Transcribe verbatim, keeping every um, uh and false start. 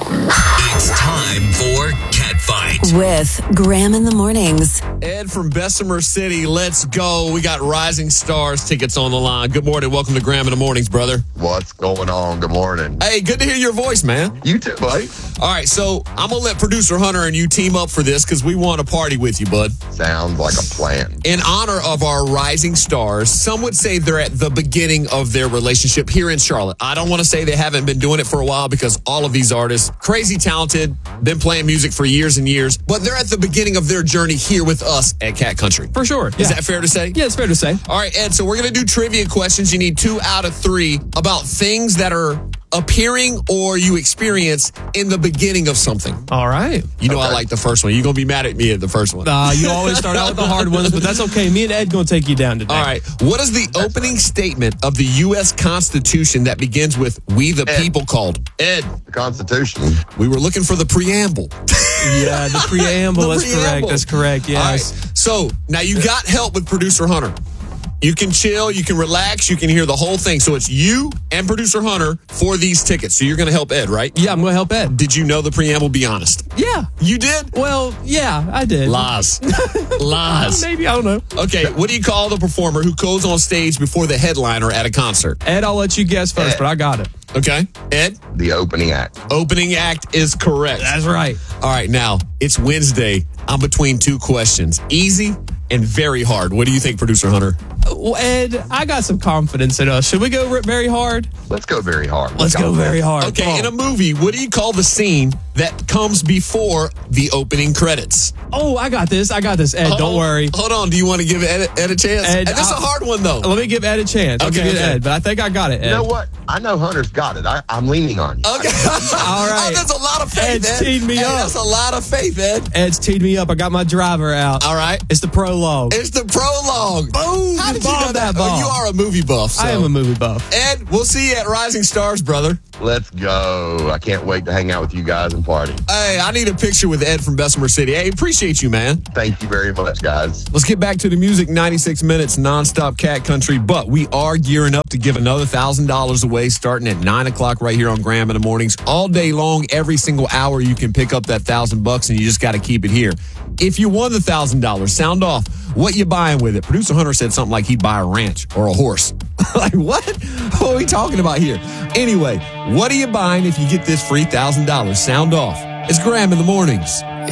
It's time for Cat Fight with Graham in the Mornings. Ed from Bessemer City, let's go. We got Rising Stars tickets on the line. Good morning. Welcome to Graham in the Mornings, brother. What's going on? Good morning. Hey, good to hear your voice, man. You too, buddy. All right, so I'm going to let producer Hunter and you team up for this because we want to party with you, bud. Sounds like a plan. In honor of our Rising Stars, some would say they're at the beginning of their relationship here in Charlotte. I don't want to say they haven't been doing it for a while because all of these artists, crazy talented, been playing music for years and years, but they're at the beginning of their journey here with us at Cat Country. For sure. Is Yeah. that fair to say? Yeah, it's fair to say. All right, Ed, so we're going to do trivia questions. You need two out of three about things that are appearing or you experience in the beginning of something. All right. You know Okay. I like the first one. You're going to be mad at me at the first one. Uh, you always start out with the hard ones, but that's okay. Me and Ed going to take you down today. All right. What is the opening statement of the U S Constitution that begins with "We the Ed. people" called? Ed, The Constitution. we were looking for the preamble. Yeah, the preamble. The that's preamble. correct. That's correct. Yes. All right. So now you got help with producer Hunter. You can chill, you can relax, you can hear the whole thing. So it's you and producer Hunter for these tickets. So you're going to help Ed, right? Yeah, I'm going to help Ed. Did you know the preamble? Be honest. Yeah. You did? Well, yeah, I did. Lies. Lies. Maybe, I don't know. Okay, what do you call the performer who goes on stage before the headliner at a concert? Ed, I'll let you guess first, Ed. but I got it. Okay, Ed? The opening act. Opening act is correct. That's right. All right, now, it's Wednesday. I'm between two questions. Easy and very hard. What do you think, producer Hunter? Well, Ed, I got some confidence in us. Should we go very hard? Let's go very hard. Let's go very hard. Okay, Come in a on. movie, what do you call the scene that comes before the opening credits? Oh, I got this. I got this, Ed. Hold Don't on, worry. Hold on. Do you want to give Ed, Ed a chance? Ed, and this is a I'll- hard one, though. Let me give Ed a chance. I'll Okay, give you okay. Ed, but I think I got it, Ed. You know what? I know Hunter's got it. I, I'm leaning on you. Okay. All right. Oh, that's a lot of faith, Ed's Ed. teed me Ed, up. That's a lot of faith, Ed. Ed's teed me up. I got my driver out. All right. It's the prologue. It's the prologue. Boom. How You did you know bombed that? that ball. Oh, you are a movie buff. So. I am a movie buff. Ed, we'll see you at Rising Stars, brother. Let's go. I can't wait to hang out with you guys and party. Hey, I need a picture with Ed from Bessemer City. Hey, appreciate you, man. Thank you very much, guys. Let's get back to the music. ninety-six minutes, nonstop Cat Country. But we are gearing up to give another one thousand dollars away starting at nine o'clock right here on Graham in the Mornings. All day long, every single hour, you can pick up that one thousand bucks and you just got to keep it here. If you won the one thousand dollars, sound off. What you buying with it? Producer Hunter said something like he'd buy a ranch or a horse. Like, what? What are we talking about here? Anyway, what are you buying if you get this free one thousand dollars? Sound off. It's Graham in the Mornings.